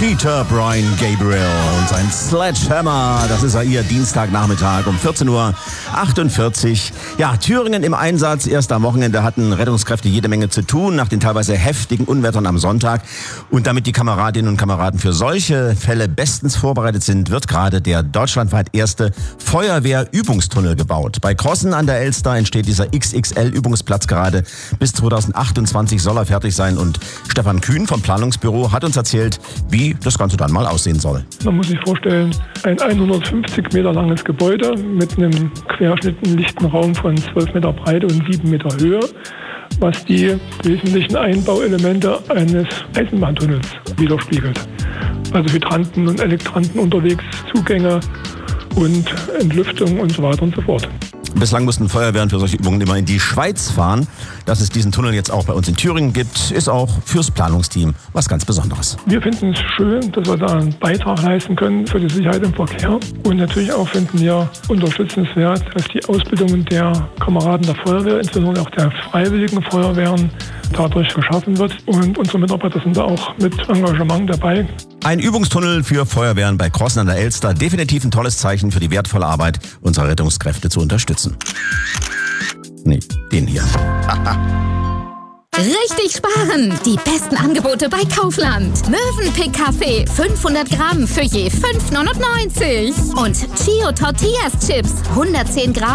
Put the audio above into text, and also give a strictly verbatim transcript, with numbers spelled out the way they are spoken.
Peter Brian Gabriel und sein Sledgehammer. Das ist ja ihr Dienstagnachmittag um vierzehn Uhr achtundvierzig. Ja, Thüringen im Einsatz. Erst am Wochenende hatten Rettungskräfte jede Menge zu tun nach den teilweise heftigen Unwettern am Sonntag. Und damit die Kameradinnen und Kameraden für solche Fälle bestens vorbereitet sind, wird gerade der deutschlandweit erste Feuerwehrübungstunnel gebaut. Bei Crossen an der Elster entsteht dieser X X L-Übungsplatz gerade. Bis zweitausendachtundzwanzig soll er fertig sein. Und Stefan Kühn vom Planungsbüro hat uns erzählt, wie das Ganze dann mal aussehen soll. Man muss sich vorstellen, ein hundertfünfzig Meter langes Gebäude mit einem querschnittlichen Raum von zwölf Meter Breite und sieben Meter Höhe, was die wesentlichen Einbauelemente eines Eisenbahntunnels widerspiegelt. Also Hydranten und Elektranten unterwegs, Zugänge und Entlüftung und so weiter und so fort. Bislang mussten Feuerwehren für solche Übungen immer in die Schweiz fahren. Dass es diesen Tunnel jetzt auch bei uns in Thüringen gibt, ist auch fürs Planungsteam was ganz Besonderes. Wir finden es schön, dass wir da einen Beitrag leisten können für die Sicherheit im Verkehr. Und natürlich auch finden wir unterstützenswert, dass die Ausbildung der Kameraden der Feuerwehr, insbesondere auch der freiwilligen Feuerwehren, dadurch geschaffen wird. Und unsere Mitarbeiter sind da auch mit Engagement dabei. Ein Übungstunnel für Feuerwehren bei Crossen an der Elster. Definitiv ein tolles Zeichen für die wertvolle Arbeit unserer Rettungskräfte zu unterstützen. Nee, den hier. Richtig sparen! Die besten Angebote bei Kaufland. Mövenpick Kaffee fünfhundert Gramm für je fünf neunundneunzig. Und Chio Tortillas Chips hundertzehn Gramm